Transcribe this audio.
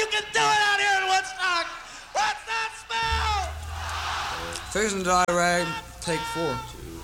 can do it out here in Woodstock. What's that smell? Fixing to die rag, take 4.